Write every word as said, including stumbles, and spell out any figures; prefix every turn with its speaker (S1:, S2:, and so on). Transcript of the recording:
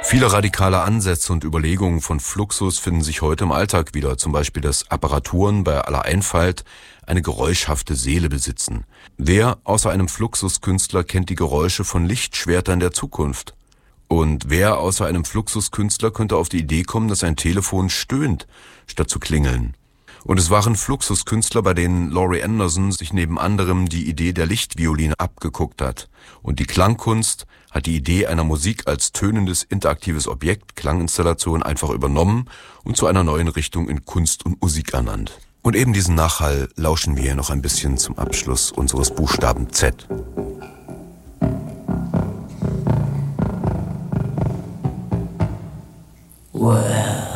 S1: Viele radikale Ansätze und Überlegungen von Fluxus finden sich heute im Alltag wieder, zum Beispiel, dass Apparaturen bei aller Einfalt eine geräuschhafte Seele besitzen. Wer außer einem Fluxuskünstler kennt die Geräusche von Lichtschwertern der Zukunft? Und wer außer einem Fluxuskünstler könnte auf die Idee kommen, dass ein Telefon stöhnt, statt zu klingeln? Und es waren Fluxuskünstler, bei denen Laurie Anderson sich neben anderem die Idee der Lichtvioline abgeguckt hat. Und die Klangkunst hat die Idee einer Musik als tönendes, interaktives Objekt, Klanginstallation, einfach übernommen und zu einer neuen Richtung in Kunst und Musik ernannt. Und eben diesen Nachhall lauschen wir noch ein bisschen zum Abschluss unseres Buchstaben Z.
S2: Well.